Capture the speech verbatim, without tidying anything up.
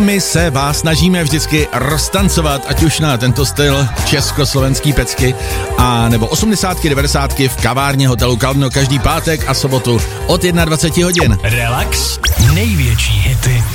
My se vás snažíme vždycky roztancovat, ať už na tento styl československý pecky, a nebo osmdesátky, devadesátky v kavárně hotelu Kladno každý pátek a sobotu od dvacet jedna hodin. Relax, největší hity